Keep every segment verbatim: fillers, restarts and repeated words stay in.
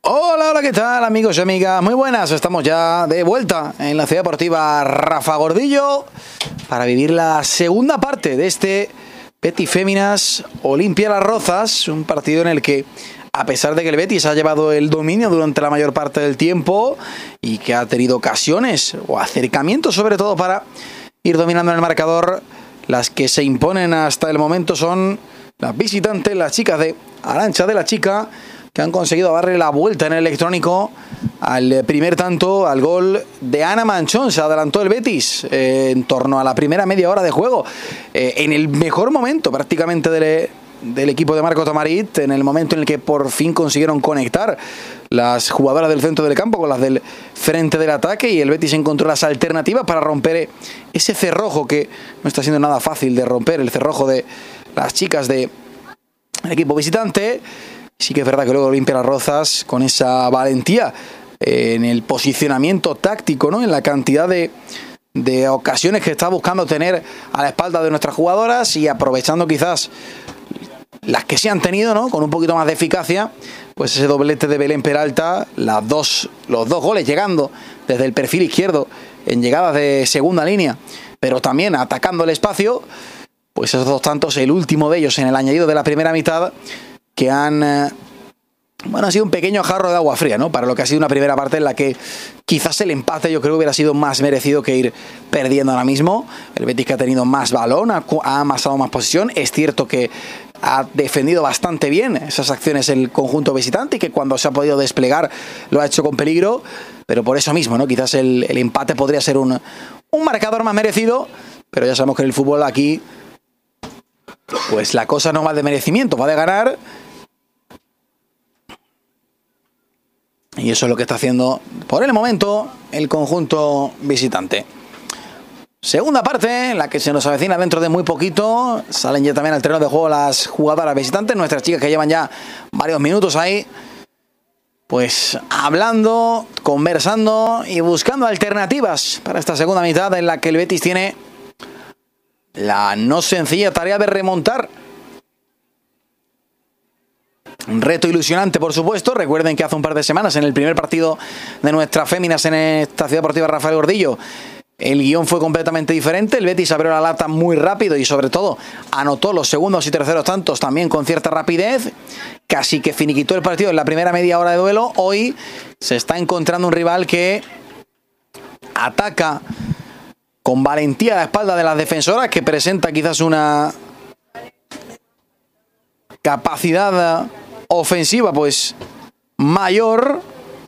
Hola, hola, ¿qué tal, amigos y amigas? Muy buenas, estamos ya de vuelta en la Ciudad Deportiva Rafa Gordillo para vivir la segunda parte de este Betis Féminas Olimpia Las Rozas, un partido en el que, a pesar de que el Betis ha llevado el dominio durante la mayor parte del tiempo y que ha tenido ocasiones o acercamientos sobre todo para ir dominando en el marcador, las que se imponen hasta el momento son las visitantes, las chicas de Arantxa de la Chica, que han conseguido darle la vuelta en el electrónico al primer tanto, al gol de Ana Manchón. Se adelantó el Betis eh, en torno a la primera media hora de juego, eh, en el mejor momento prácticamente del, del equipo de Marco Tamarit, en el momento en el que por fin consiguieron conectar las jugadoras del centro del campo con las del frente del ataque, y el Betis encontró las alternativas para romper ese cerrojo que no está siendo nada fácil de romper, el cerrojo de las chicas del equipo visitante. Sí que es verdad que luego Olimpia Las Rozas, con esa valentía eh, en el posicionamiento táctico, ¿no?, en la cantidad de, de ocasiones que está buscando tener a la espalda de nuestras jugadoras y aprovechando quizás las que se han tenido, ¿no?, con un poquito más de eficacia, pues ese doblete de Belén Peralta, las dos, los dos goles llegando desde el perfil izquierdo en llegadas de segunda línea, pero también atacando el espacio, pues esos dos tantos, el último de ellos en el añadido de la primera mitad, que han, eh, bueno, ha sido un pequeño jarro de agua fría, ¿no?, para lo que ha sido una primera parte en la que quizás el empate yo creo que hubiera sido más merecido que ir perdiendo ahora mismo. El Betis, que ha tenido más balón, ha, ha amasado más posición. Es cierto que ha defendido bastante bien esas acciones el conjunto visitante y que cuando se ha podido desplegar lo ha hecho con peligro, pero por eso mismo, ¿no?, quizás el, el empate podría ser un, un marcador más merecido, pero ya sabemos que en el fútbol aquí pues la cosa no va de merecimiento, va de ganar. Y eso es lo que está haciendo por el momento el conjunto visitante. Segunda parte, en la que se nos avecina dentro de muy poquito. Salen ya también al terreno de juego las jugadoras visitantes, nuestras chicas que llevan ya varios minutos ahí, pues hablando, conversando y buscando alternativas para esta segunda mitad, en la que el Betis tiene la no sencilla tarea de remontar. Un reto ilusionante, por supuesto. Recuerden que hace un par de semanas, en el primer partido de nuestras féminas en esta Ciudad Deportiva Rafael Gordillo, el guión fue completamente diferente. El Betis abrió la lata muy rápido y sobre todo anotó los segundos y terceros tantos también con cierta rapidez. Casi que finiquitó el partido en la primera media hora de duelo. Hoy se está encontrando un rival que ataca con valentía a la espalda de las defensoras, que presenta quizás una capacidad ofensiva pues mayor,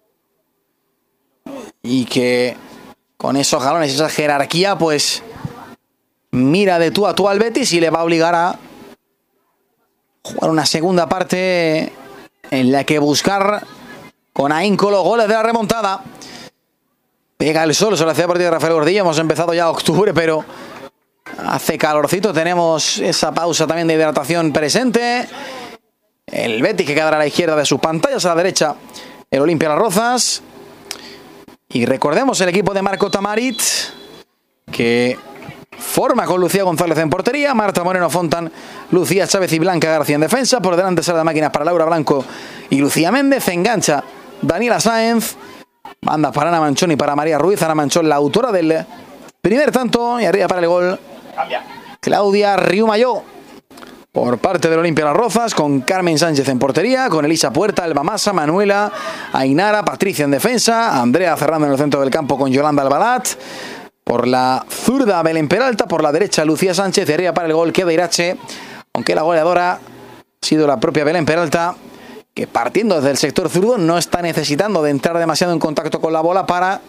y que con esos galones, esa jerarquía, pues mira de tú a tú al Betis y le va a obligar a jugar una segunda parte en la que buscar con ahínco los goles de la remontada. Pega el sol sobre la Ciudad Deportiva de Rafael Gordillo. Hemos empezado ya octubre, pero hace calorcito. Tenemos esa pausa también de hidratación presente. El Betis, que quedará a la izquierda de sus pantallas, a la derecha el Olimpia Las Rozas. Y recordemos el equipo de Marco Tamarit, que forma con Lucía González en portería, Marta Moreno Fontan, Lucía Chávez y Blanca García en defensa. Por delante sala de máquinas para Laura Blanco y Lucía Méndez. Engancha Daniela Sáenz. Bandas para Ana Manchón y para María Ruiz. Ana Manchón, la autora del primer tanto, y arriba para el gol Cambia. Claudia Riumayó. Por parte del Olimpia Las Rozas, con Carmen Sánchez en portería, con Elisa Puerta, Alba Massa, Manuela, Ainara, Patricia en defensa, Andrea cerrando en el centro del campo con Yolanda Albalat. Por la zurda Belén Peralta, por la derecha Lucía Sánchez, y arriba para el gol queda Irache, aunque la goleadora ha sido la propia Belén Peralta, que partiendo desde el sector zurdo no está necesitando de entrar demasiado en contacto con la bola para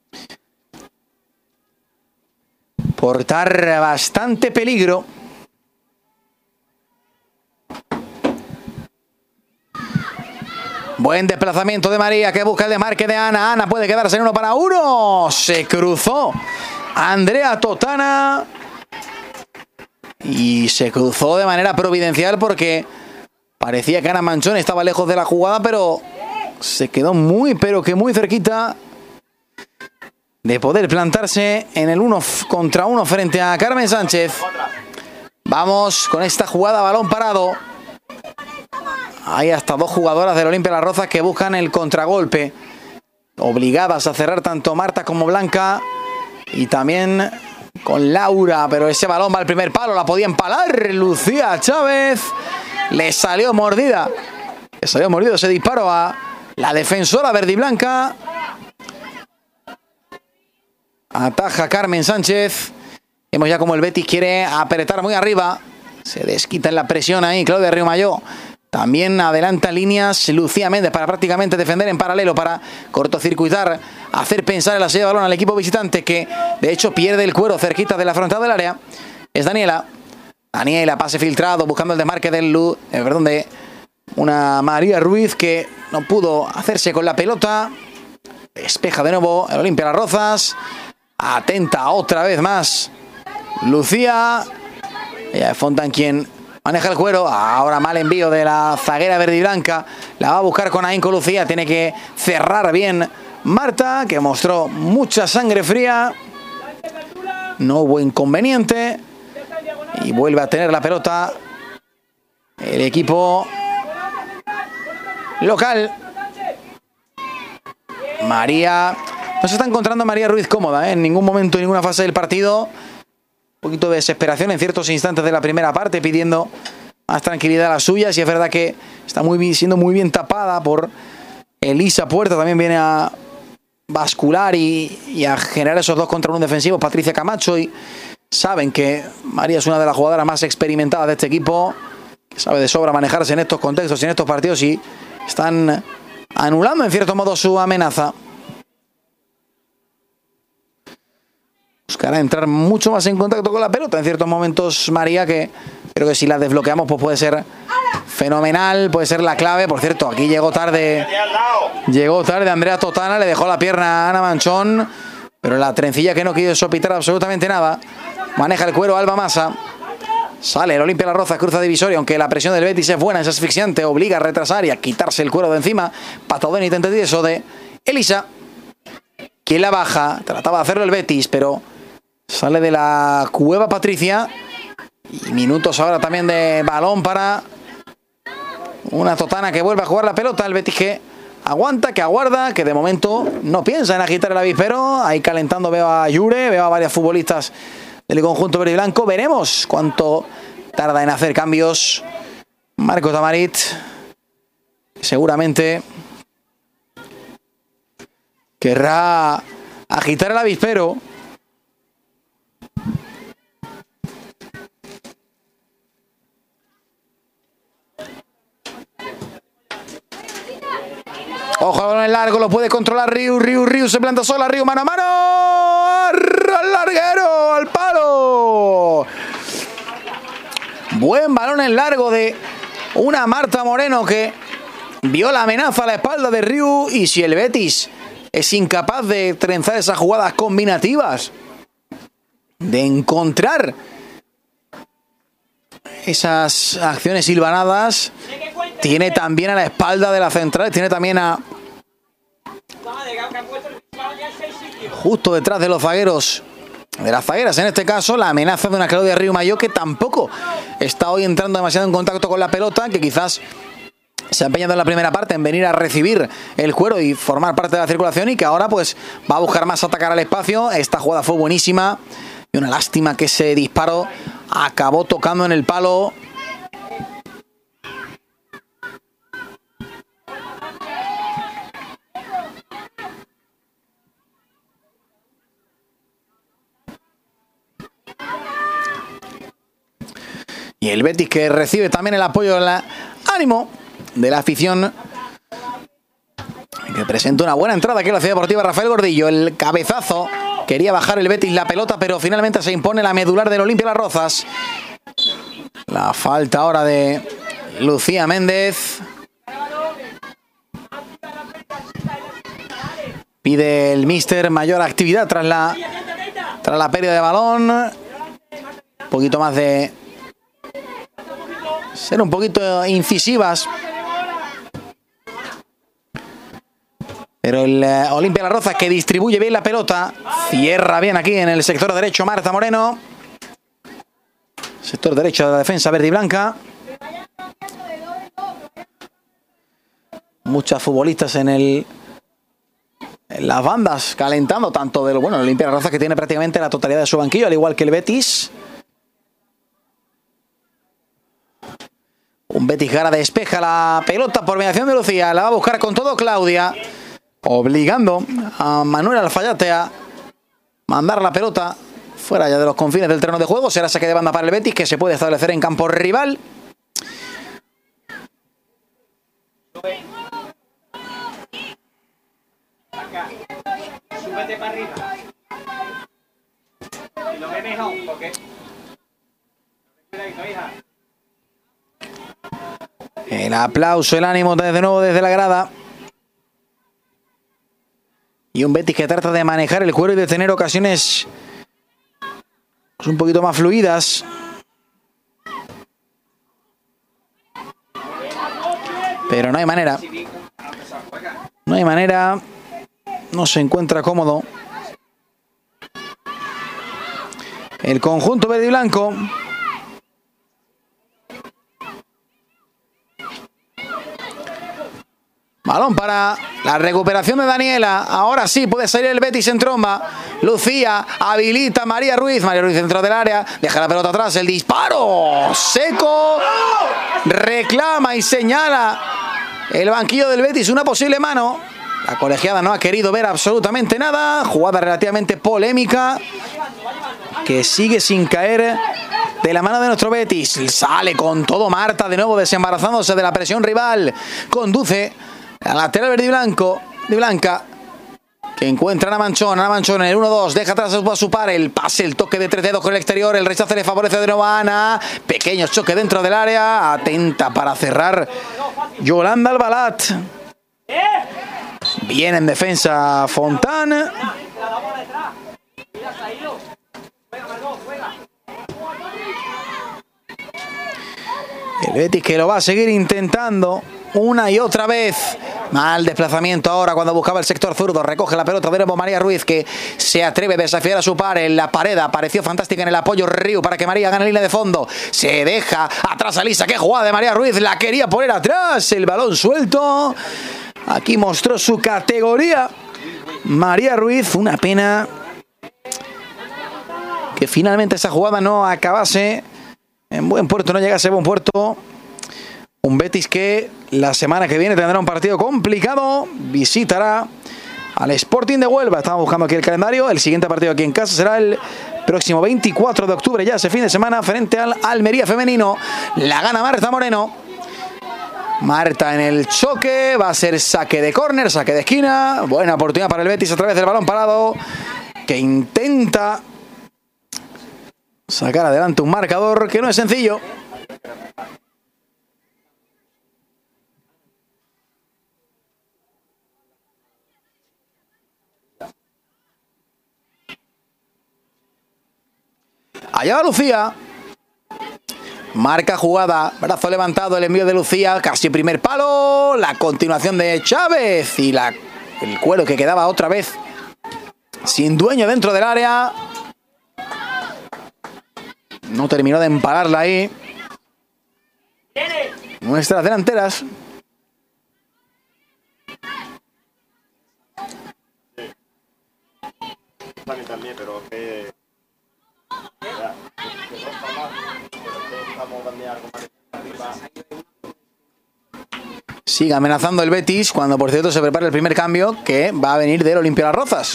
portar bastante peligro. Buen desplazamiento de María, que busca el desmarque de Ana. Ana puede quedarse en uno para uno. Se cruzó Andrea Totana y se cruzó de manera providencial, porque parecía que Ana Manchón estaba lejos de la jugada, pero se quedó muy, pero que muy cerquita de poder plantarse en el uno contra uno frente a Carmen Sánchez. Vamos con esta jugada, balón parado. Hay hasta dos jugadoras del Olimpia Las Rozas que buscan el contragolpe. Obligadas a cerrar tanto Marta como Blanca. Y también con Laura. Pero ese balón va al primer palo. La podía empalar Lucía Chávez. Le salió mordida. Le salió mordido ese disparo a la defensora verde y blanca. Ataja Carmen Sánchez. Vemos ya como el Betis quiere apretar muy arriba. Se desquita en la presión ahí Claudia Riumayó. También adelanta líneas Lucía Méndez para prácticamente defender en paralelo, para cortocircuitar, hacer pensar en la salida de balón al equipo visitante, que de hecho pierde el cuero cerquita de la frontal del área. Es Daniela. Daniela, pase filtrado, buscando el desmarque del Lu, eh, perdón, de una María Ruiz que no pudo hacerse con la pelota. Despeja de nuevo el Olimpia Las Rozas. Atenta otra vez más Lucía. Ella es Fontán quien maneja el cuero. Ahora mal envío de la zaguera verde y blanca. La va a buscar con ahínco Lucía. Tiene que cerrar bien Marta, que mostró mucha sangre fría. No hubo inconveniente. Y vuelve a tener la pelota el equipo local. María. No se está encontrando María Ruiz cómoda, ¿eh? En ningún momento, en ninguna fase del partido. Un poquito de desesperación en ciertos instantes de la primera parte, pidiendo más tranquilidad a las suyas. Y es verdad que está muy, siendo muy bien tapada por Elisa Puerta. También viene a bascular y, y a generar esos dos contra uno defensivos Patricia Camacho. Y saben que María es una de las jugadoras más experimentadas de este equipo, que sabe de sobra manejarse en estos contextos y en estos partidos, y están anulando en cierto modo su amenaza. Buscará entrar mucho más en contacto con la pelota en ciertos momentos María, que creo que si la desbloqueamos pues puede ser fenomenal, puede ser la clave. Por cierto, aquí llegó tarde llegó tarde Andrea Totana, le dejó la pierna a Ana Manchón, pero la trencilla que no quiso sopitar absolutamente nada. Maneja el cuero Alba Massa. Sale el Olimpia Las Rozas, cruza divisoria, aunque la presión del Betis es buena, es asfixiante, obliga a retrasar y a quitarse el cuero de encima. Patadón intenta eso de Elisa, quien la baja. Trataba de hacerlo el Betis, pero sale de la cueva Patricia. Y minutos ahora también de balón para una Totana que vuelve a jugar la pelota. El Betis que aguanta, que aguarda, que de momento no piensa en agitar el avispero. Ahí calentando veo a Yure, veo a varias futbolistas del conjunto verde y blanco. Veremos cuánto tarda en hacer cambios Marco Tamarit. Seguramente querrá agitar el avispero. Ojo al balón en largo, lo puede controlar Riu, Riu, Riu se planta sola, Riu mano a mano, al larguero, al palo. Buen balón en largo de una Marta Moreno que vio la amenaza a la espalda de Riu. Y si el Betis es incapaz de trenzar esas jugadas combinativas, de encontrar esas acciones hilvanadas, tiene también a la espalda de la central, tiene también a justo detrás de los zagueros, de las zagueras en este caso, la amenaza de una Claudia Riumayó, que tampoco está hoy entrando demasiado en contacto con la pelota, que quizás se ha empeñado en la primera parte en venir a recibir el cuero y formar parte de la circulación, y que ahora pues va a buscar más atacar al espacio. Esta jugada fue buenísima y una lástima que ese disparo acabó tocando en el palo. Y el Betis que recibe también el apoyo, el ánimo de la afición, que presenta una buena entrada aquí en la Ciudad Deportiva Rafael Gordillo. El cabezazo, quería bajar el Betis la pelota, pero finalmente se impone la medular del Olimpia Las Rozas. La falta ahora de Lucía Méndez. Pide el míster mayor actividad tras la, tras la pérdida de balón. Un poquito más de ser un poquito incisivas. Pero el eh, Olimpia Las Rozas, que distribuye bien la pelota, cierra bien aquí en el sector derecho Marta Moreno. Sector derecho de la defensa verde y blanca. muchas futbolistas en el en las bandas calentando, tanto de lo bueno, el Olimpia Rozas, que tiene prácticamente la totalidad de su banquillo, al igual que el Betis. Un Betis que ahora despeja la pelota por mediación de Lucía, la va a buscar con todo Claudia, obligando a Manuel Alfayate a mandar la pelota fuera ya de los confines del terreno de juego. Será saque de banda para el Betis, que se puede establecer en campo rival. Súbete para arriba. Y lo ve mejor, porque... El aplauso, el ánimo de nuevo desde la grada. Y un Betis que trata de manejar el juego y de tener ocasiones un poquito más fluidas. Pero no hay manera. No hay manera. No se encuentra cómodo el conjunto verde y blanco. Balón para la recuperación de Daniela. Ahora sí puede salir el Betis en tromba. Lucía habilita a María Ruiz. María Ruiz dentro del área. Deja la pelota atrás. El disparo seco. Reclama y señala el banquillo del Betis una posible mano. La colegiada no ha querido ver absolutamente nada. Jugada relativamente polémica que sigue sin caer de la mano de nuestro Betis. Sale con todo Marta de nuevo, desembarazándose de la presión rival. Conduce a lateral verde y blanco, de blanca, que encuentra a Manchón. A Manchón en el uno dos, deja atrás a su par. El pase, el toque de tres dedos con el exterior. El rechazo le favorece de nuevo a Ana. Pequeño choque dentro del área. Atenta para cerrar Yolanda Albalat. Bien en defensa Fontán. El Betis que lo va a seguir intentando una y otra vez. Mal desplazamiento ahora cuando buscaba el sector zurdo. Recoge la pelota de nuevo María Ruiz, que se atreve a desafiar a su par en la pared. Apareció fantástica en el apoyo Río para que María gane línea de fondo. Se deja atrás a Lisa. Qué jugada de María Ruiz. La quería poner atrás. El balón suelto. Aquí mostró su categoría María Ruiz. Una pena que finalmente esa jugada no acabase en buen puerto, no llegase a buen puerto. Un Betis que la semana que viene tendrá un partido complicado. Visitará al Sporting de Huelva. Estamos buscando aquí el calendario. El siguiente partido aquí en casa será el próximo veinticuatro de octubre, ya ese fin de semana, frente al Almería femenino. La gana Marta Moreno. Marta en el choque. Va a ser saque de córner, saque de esquina. Buena oportunidad para el Betis a través del balón parado, que intenta sacar adelante un marcador que no es sencillo. Allá va Lucía. Marca jugada. Brazo levantado. El envío de Lucía. Casi primer palo. La continuación de Chávez. Y la, el cuero que quedaba otra vez sin dueño dentro del área. No terminó de empalarla ahí nuestras delanteras. También, pero que... Sigue amenazando el Betis cuando por cierto se prepara el primer cambio, que va a venir del Olimpia Las Rozas.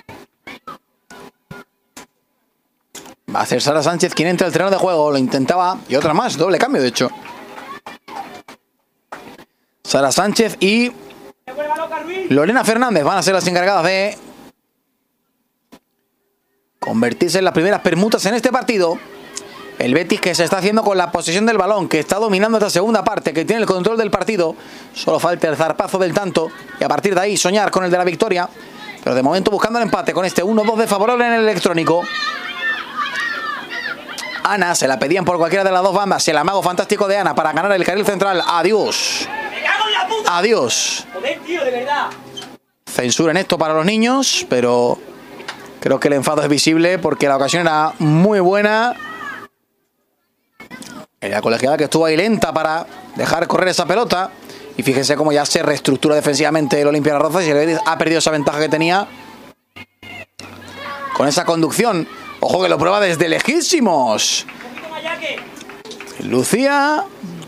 Va a ser Sara Sánchez quien entra al terreno de juego. Lo intentaba y otra más, doble cambio de hecho. Sara Sánchez y Lorena Fernández van a ser las encargadas de convertirse en las primeras permutas en este partido. El Betis que se está haciendo con la posesión del balón, que está dominando esta segunda parte, que tiene el control del partido. Solo falta el zarpazo del tanto y a partir de ahí soñar con el de la victoria. Pero de momento buscando el empate con este uno dos de favorable en el electrónico. Ana, se la pedían por cualquiera de las dos bandas. El amago fantástico de Ana para ganar el carril central. Adiós. Adiós. Censura en esto para los niños, pero creo que el enfado es visible porque la ocasión era muy buena. La colegiada que estuvo ahí lenta para dejar correr esa pelota Y fíjense cómo ya se reestructura defensivamente el Olimpia Las Rozas y el Betis ha perdido esa ventaja que tenía con esa conducción. Ojo que lo prueba desde lejísimos. Lucía.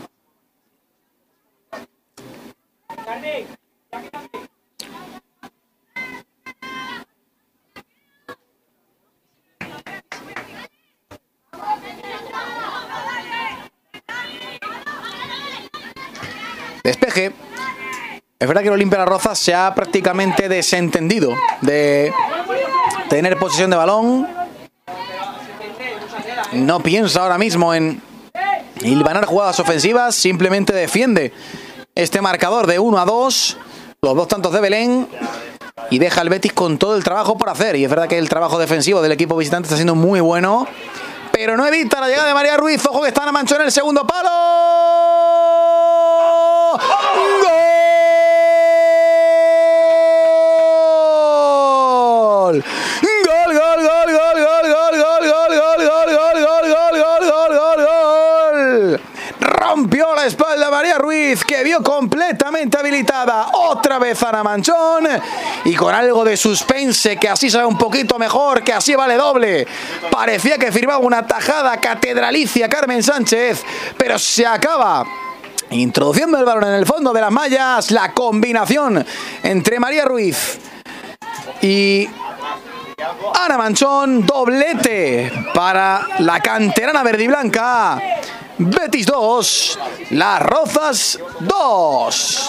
Despeje. Es verdad que el Olimpia Las Rozas se ha prácticamente desentendido de tener posesión de balón. No piensa ahora mismo en hilvanar jugadas ofensivas, simplemente defiende este marcador de uno a dos, los dos tantos de Belén, y deja al Betis con todo el trabajo por hacer. Y es verdad que el trabajo defensivo del equipo visitante está siendo muy bueno, pero no evita la llegada de María Ruiz. Ojo que está Ana Manchón en el segundo palo. ¡Gol! ¡Gol, gol, gol, gol, gol, gol, gol, gol, gol, gol, gol, gol, gol, gol, gol, gol, gol! Rompió la espalda María Ruiz, que vio completamente habilitada otra vez Ana Manchón, y con algo de suspense, que así sabe un poquito mejor, que así vale doble. Parecía que firmaba una tajada catedralicia Carmen Sánchez, pero se acaba introduciendo el balón en el fondo de las mallas. La combinación entre María Ruiz y Ana Manchón, doblete para la canterana verde y blanca. Betis dos, Las Rozas dos.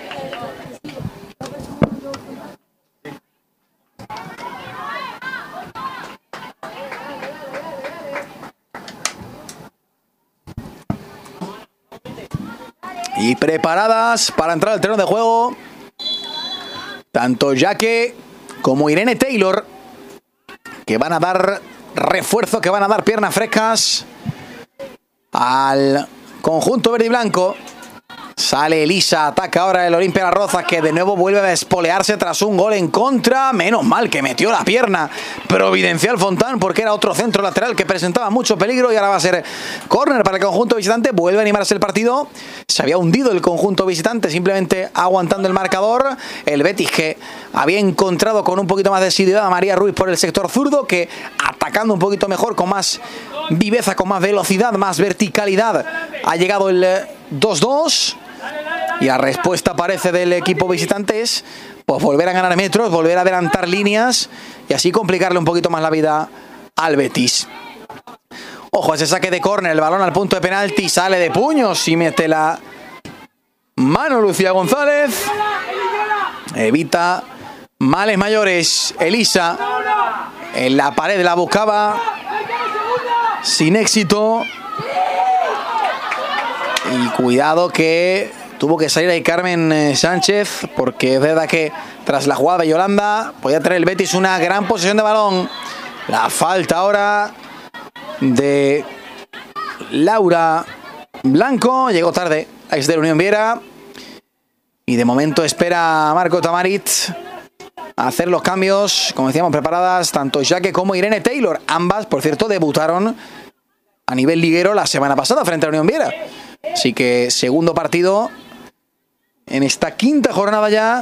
Y preparadas para entrar al terreno de juego tanto Jaque como Irene Taylor, que van a dar refuerzo, que van a dar piernas frescas al conjunto verde y blanco. Sale Elisa, ataca ahora el Olimpia Las Rozas, que de nuevo vuelve a despolearse tras un gol en contra. Menos mal que metió la pierna providencial Fontán, porque era otro centro lateral que presentaba mucho peligro. Y ahora va a ser córner para el conjunto visitante. Vuelve a animarse el partido. Se había hundido el conjunto visitante, simplemente aguantando el marcador. El Betis, que había encontrado con un poquito más de asiduidad a María Ruiz por el sector zurdo, que atacando un poquito mejor, con más viveza, con más velocidad, más verticalidad, ha llegado el dos dos. Y la respuesta parece del equipo visitante es pues volver a ganar metros, volver a adelantar líneas y así complicarle un poquito más la vida al Betis. Ojo, ese saque de córner, el balón al punto de penalti, sale de puños y mete la mano Lucía González. Evita males mayores. Elisa en la pared la buscaba sin éxito. Y cuidado que tuvo que salir ahí Carmen Sánchez, porque es verdad que tras la jugada de Yolanda podía tener el Betis una gran posesión de balón. La falta ahora de Laura Blanco, llegó tarde a ex de la Unión Viera, y de momento espera Marco Tamarit a hacer los cambios. Como decíamos, preparadas tanto Jaque como Irene Taylor. Ambas, por cierto, debutaron a nivel liguero la semana pasada frente a la Unión Viera. Así que segundo partido en esta quinta jornada ya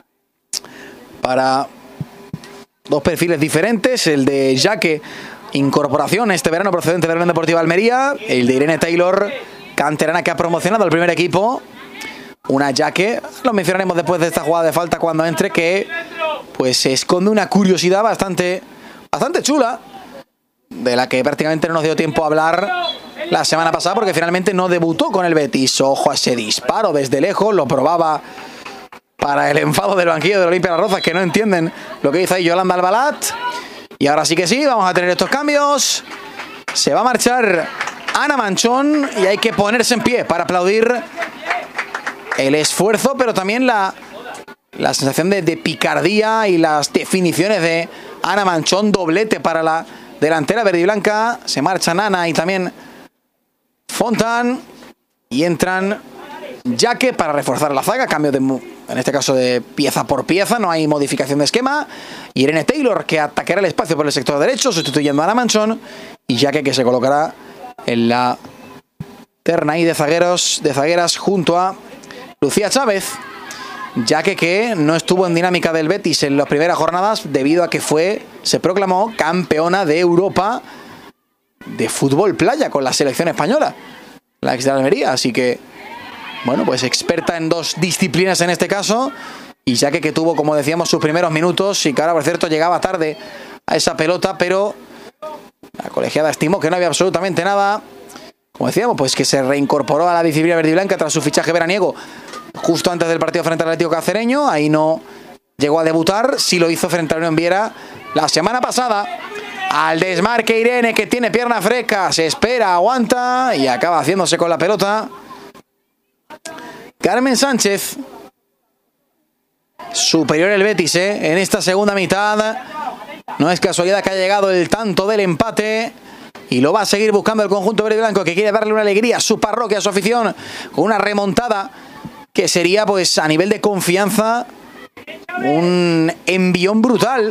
para dos perfiles diferentes. El de Jaque, incorporación este verano procedente de la Unión Deportiva Almería. El de Irene Taylor, canterana, que ha promocionado al primer equipo. Una Jaque, lo mencionaremos después de esta jugada de falta cuando entre, que pues se esconde una curiosidad bastante, bastante chula, de la que prácticamente no nos dio tiempo a hablar la semana pasada, porque finalmente no debutó con el Betis. Ojo a ese disparo desde lejos, lo probaba para el enfado del banquillo del Olimpia Las Rozas, que no entienden lo que dice ahí Yolanda Albalat. Y ahora sí que sí, vamos a tener estos cambios. Se va a marchar Ana Manchón y hay que ponerse en pie para aplaudir el esfuerzo, pero también la, la sensación de, de picardía y las definiciones de Ana Manchón. Doblete para la delantera verde y blanca. Se marchan Ana y también Fontán, y entran Jaque para reforzar la zaga. Cambio de, en este caso, de pieza por pieza, no hay modificación de esquema. Y Irene Taylor, que atacará el espacio por el sector derecho, sustituyendo a Ana Manchón, y Jaque, que se colocará en la terna ahí de zagueros, de zagueras junto a Lucía Chávez, ya que, que no estuvo en dinámica del Betis en las primeras jornadas debido a que fue, se proclamó campeona de Europa de fútbol playa con la selección española, la ex de Almería, así que, bueno, pues experta en dos disciplinas en este caso, y ya que, que tuvo, como decíamos, sus primeros minutos, y que ahora, por cierto, llegaba tarde a esa pelota, pero la colegiada estimó que no había absolutamente nada. Como decíamos, pues que se reincorporó a la disciplina verde y blanca tras su fichaje veraniego justo antes del partido frente al Atlético Cacereño. Ahí no llegó a debutar, sí lo hizo frente a Unión Viera la semana pasada. Al desmarque Irene, que tiene pierna fresca, se espera, aguanta y acaba haciéndose con la pelota Carmen Sánchez. Superior el Betis, ¿eh? En esta segunda mitad. No es casualidad que ha llegado el tanto del empate y lo va a seguir buscando el conjunto verde y blanco, que quiere darle una alegría a su parroquia, a su afición, con una remontada que sería, pues, a nivel de confianza, un envión brutal.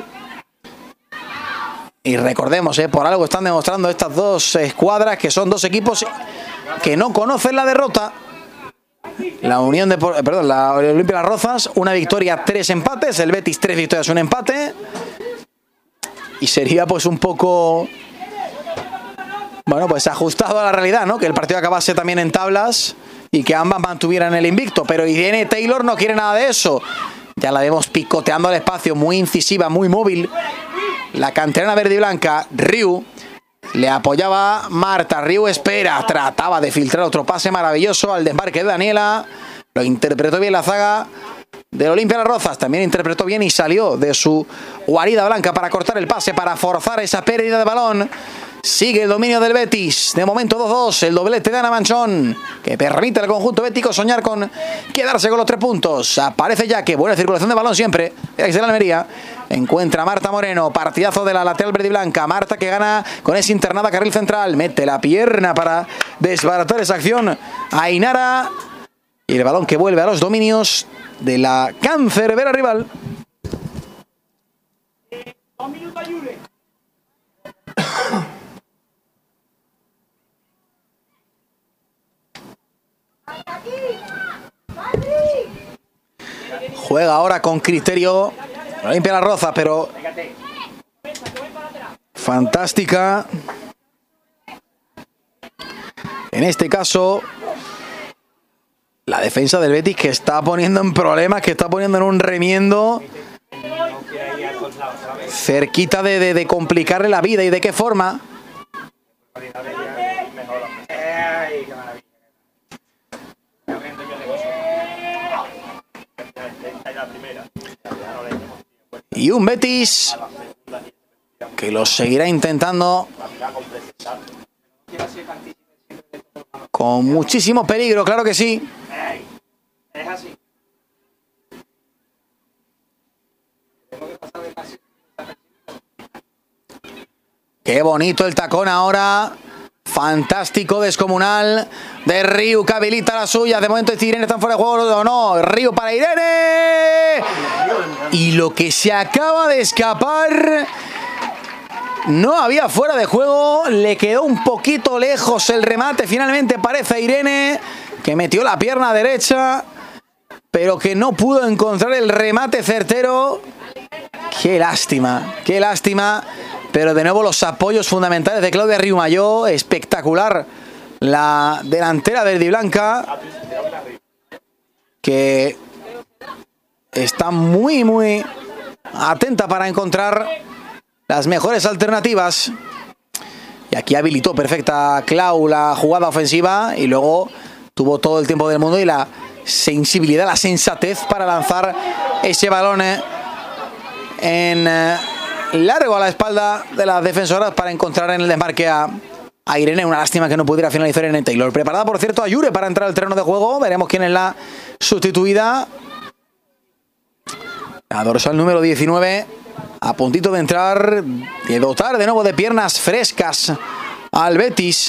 Y recordemos, ¿eh? Por algo están demostrando estas dos escuadras, que son dos equipos que no conocen la derrota. La Unión de, perdón, la Olimpia Las Rozas, una victoria, tres empates. El Betis, tres victorias, un empate. Y sería, pues, un poco, bueno, pues ajustado a la realidad, ¿no? Que el partido acabase también en tablas y que ambas mantuvieran el invicto. Pero Irene Taylor no quiere nada de eso. Ya la vemos picoteando el espacio, muy incisiva, muy móvil. La canterana verde y blanca, Riu. Le apoyaba Marta, Riu espera, trataba de filtrar otro pase maravilloso al desmarque de Daniela. Lo interpretó bien la zaga del Olimpia Las Rozas, también interpretó bien y salió de su guarida blanca para cortar el pase, para forzar esa pérdida de balón. Sigue el dominio del Betis, de momento dos dos, el doblete de Ana Manchón, que permite al conjunto bético soñar con quedarse con los tres puntos. Aparece ya que buena circulación de balón siempre, de la Almería. Encuentra a Marta Moreno, partidazo de la lateral verde y blanca. Marta, que gana con esa internada carril central, mete la pierna para desbaratar esa acción a Ainara. Y el balón que vuelve a los dominios de la cancerbera rival. Juega ahora con criterio Olimpia Las Rozas, pero fantástica en este caso la defensa del Betis, que está poniendo en problemas, que está poniendo en un remiendo cerquita de, de, de complicarle la vida. ¿Y de qué forma? Y un Betis que lo seguirá intentando con muchísimo peligro, claro que sí. Qué bonito el tacón ahora. Fantástico, descomunal de Riu, que habilita la suya. De momento Irene está fuera de juego o no. Riu para Irene. Y lo que se acaba de escapar, no había fuera de juego. Le quedó un poquito lejos el remate. Finalmente parece Irene, que metió la pierna derecha, pero que no pudo encontrar el remate certero. Qué lástima, qué lástima. Pero de nuevo los apoyos fundamentales de Claudia Riumayó. Espectacular la delantera verde y blanca, que está muy muy atenta para encontrar las mejores alternativas. Y aquí habilitó perfecta Clau la jugada ofensiva, y luego tuvo todo el tiempo del mundo y la sensibilidad, la sensatez para lanzar ese balón en largo a la espalda de las defensoras para encontrar en el desmarque a, a Irene. Una lástima que no pudiera finalizar en Taylor. Preparada, por cierto, a Yure para entrar al terreno de juego. Veremos quién es la sustituida. La dorsal número diecinueve, a puntito de entrar, de dotar de nuevo de piernas frescas al Betis.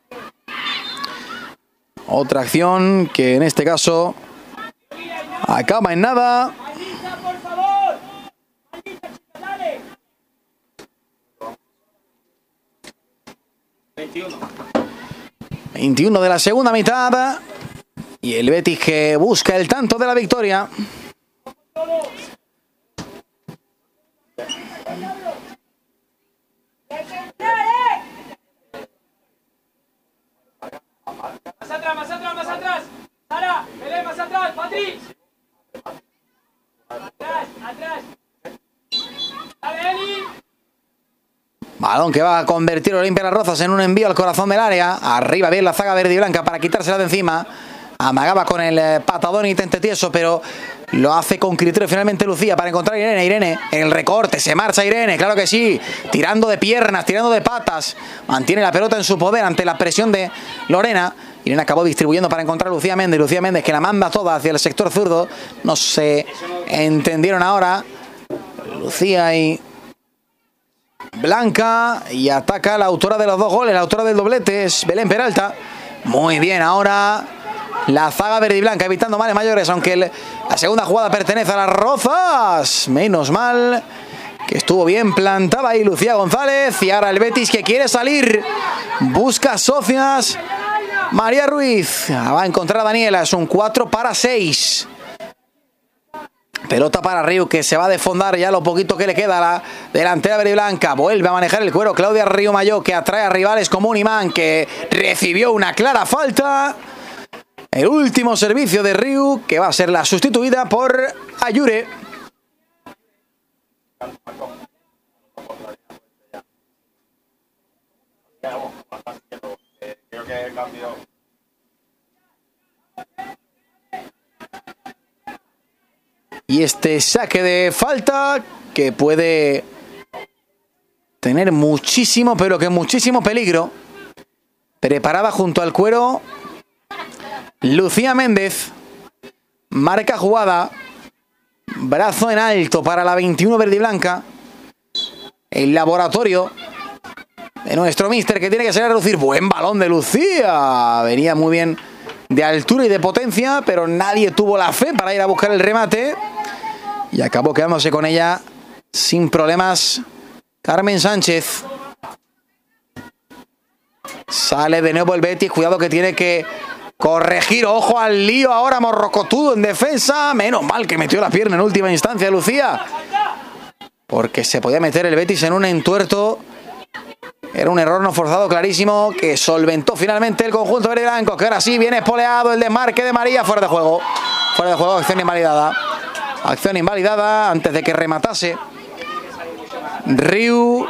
Otra acción que en este caso acaba en nada. veintiuno de la segunda mitad. Y el Betis que busca el tanto de la victoria. Más atrás, más atrás, más atrás. Sara, Belén, más atrás. Patri. Atrás, atrás. Dale, Eli. Balón que va a convertir Olimpia Las Rozas en un envío al corazón del área. Arriba bien la zaga verde y blanca para quitársela de encima. Amagaba con el patadón y tente tieso, pero lo hace con criterio finalmente Lucía para encontrar a Irene. Irene en el recorte, se marcha Irene, claro que sí, tirando de piernas, tirando de patas, mantiene la pelota en su poder ante la presión de Lorena. Irene acabó distribuyendo para encontrar a Lucía Méndez. Lucía Méndez que la manda toda hacia el sector zurdo. No se entendieron ahora Lucía y Blanca, y ataca la autora de los dos goles, la autora del doblete es Belén Peralta. Muy bien ahora la zaga verde y blanca, evitando males mayores, aunque el, la segunda jugada pertenece a Las Rozas. Menos mal que estuvo bien plantada ahí Lucía González. Y ahora el Betis que quiere salir, busca socias. María Ruiz va a encontrar a Daniela, es un cuatro para seis. Pelota para Riu, que se va a desfondar ya lo poquito que le queda a la delantera verde y blanca. Vuelve a manejar el cuero Claudia Río Mayó, que atrae a rivales como un imán, que recibió una clara falta. El último servicio de Riu, que va a ser la sustituida por Ayure. Creo que el cambio. Y este saque de falta que puede tener muchísimo, pero que muchísimo peligro. Preparada junto al cuero Lucía Méndez. Marca jugada. Brazo en alto para la veintiuno verde y blanca. El laboratorio de nuestro míster, que tiene que salir a reducir. Buen balón de Lucía. Venía muy bien de altura y de potencia, pero nadie tuvo la fe para ir a buscar el remate. Y acabó quedándose con ella sin problemas Carmen Sánchez. Sale de nuevo el Betis. Cuidado que tiene que corregir. Ojo al lío ahora Morrocotudo en defensa. Menos mal que metió la pierna en última instancia Lucía, porque se podía meter el Betis en un entuerto. Era un error no forzado clarísimo que solventó finalmente el conjunto verde y blanco, que ahora sí viene espoleado el desmarque de María. Fuera de juego. Fuera de juego, acción invalidada. Acción invalidada antes de que rematase Riu.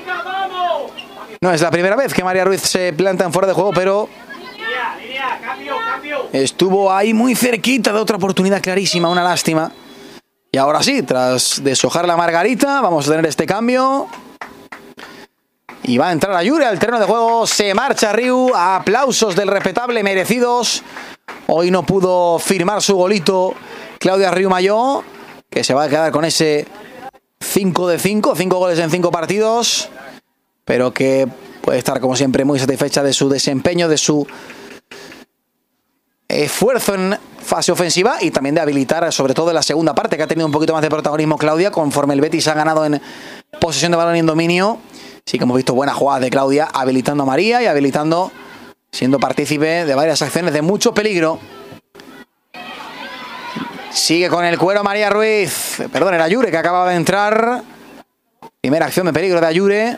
No es la primera vez que María Ruiz se planta en fuera de juego, pero estuvo ahí muy cerquita de otra oportunidad clarísima. Una lástima. Y ahora sí, tras deshojar la margarita, vamos a tener este cambio. Y va a entrar Ayure al terreno de juego. Se marcha Riu. Aplausos del respetable, merecidos. Hoy no pudo firmar su golito Claudia Río Mayó, que se va a quedar con ese cinco de cinco, cinco goles en cinco partidos, pero que puede estar como siempre muy satisfecha de su desempeño, de su esfuerzo en fase ofensiva y también de habilitar, sobre todo en la segunda parte, que ha tenido un poquito más de protagonismo Claudia, conforme el Betis ha ganado en posesión de balón y en dominio. Sí que hemos visto buenas jugadas de Claudia, habilitando a María y habilitando, siendo partícipe de varias acciones de mucho peligro. Sigue con el cuero María Ruiz. Perdón, era Ayure que acababa de entrar. Primera acción de peligro de Ayure.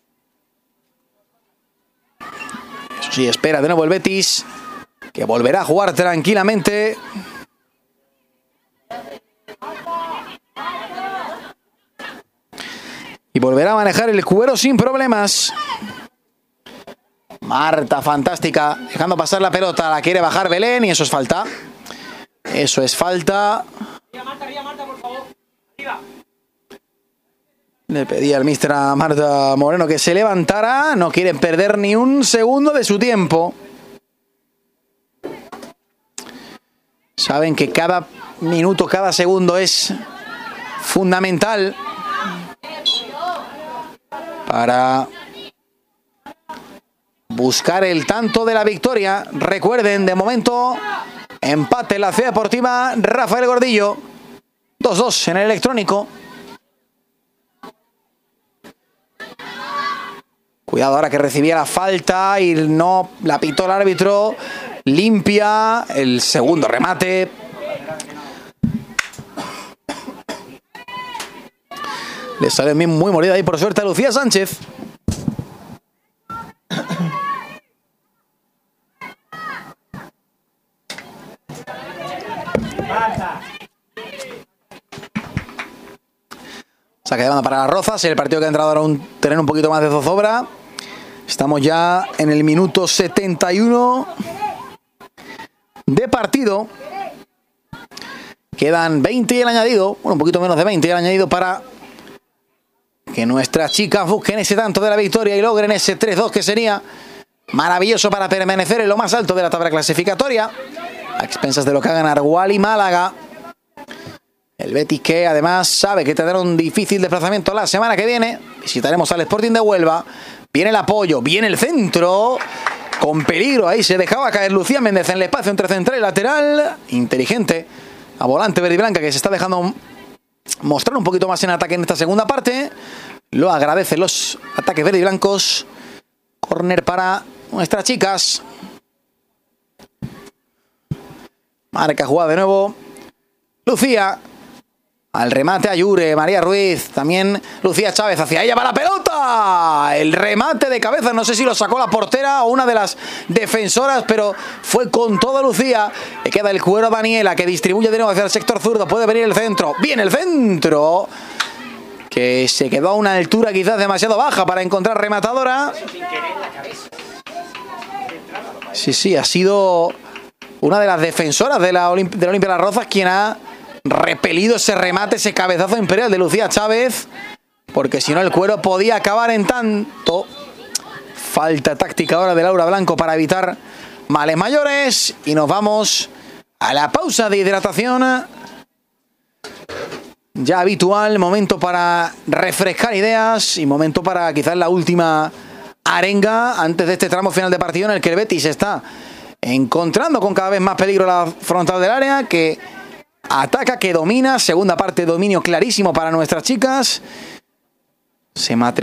Eso sí, espera de nuevo el Betis, que volverá a jugar tranquilamente. Y volverá a manejar el cuero sin problemas. Marta, fantástica, dejando pasar la pelota. La quiere bajar Belén y eso es falta. Eso es falta. Le pedí al míster a Marta Moreno que se levantara. No quieren perder ni un segundo de su tiempo. Saben que cada minuto, cada segundo es fundamental para buscar el tanto de la victoria. Recuerden, de momento, empate en la Ciudad Deportiva Rafael Gordillo. dos dos en el electrónico. Cuidado ahora que recibía la falta y no la pitó el árbitro. limpia el segundo remate. Le sale bien muy molida ahí por suerte a Lucía Sánchez. Saque de banda para las Rozas, el partido que ha entrado ahora un terreno un poquito más de zozobra. Estamos ya en el minuto setenta y uno de partido. Quedan veinte y el añadido, bueno, un poquito menos de veinte y el añadido para que nuestras chicas busquen ese tanto de la victoria y logren ese tres dos que sería maravilloso para permanecer en lo más alto de la tabla clasificatoria, a expensas de lo que hagan Argual y Málaga. El Betis, que además sabe que tendrá un difícil desplazamiento la semana que viene. Visitaremos al Sporting de Huelva. Viene el apoyo, viene el centro. Con peligro, ahí se dejaba caer Lucía Méndez en el espacio entre central y lateral. Inteligente. A volante verde y blanca, que se está dejando mostrar un poquito más en ataque en esta segunda parte. Lo agradecen los ataques verde y blancos. Córner para nuestras chicas. Marca jugada de nuevo Lucía. Al remate Ayure, María Ruiz, también Lucía Chávez, hacia ella va la pelota. El remate de cabeza, no sé si lo sacó la portera o una de las defensoras, pero fue con toda Lucía. Le queda el cuero a Daniela, que distribuye de nuevo hacia el sector zurdo. Puede venir el centro, viene el centro, que se quedó a una altura quizás demasiado baja para encontrar rematadora. Sí, sí, ha sido una de las defensoras de la, Olimp- de la Olimpia Las Rozas quien ha repelido ese remate, ese cabezazo imperial de Lucía Chávez, porque si no el cuero podía acabar en tanto. Falta táctica ahora de Laura Blanco para evitar males mayores, y nos vamos a la pausa de hidratación ya habitual, momento para refrescar ideas y momento para quizás la última arenga antes de este tramo final de partido en el que el Betis está encontrando con cada vez más peligro la frontal del área, que ataca, que domina. Segunda parte, dominio clarísimo para nuestras chicas. Se mate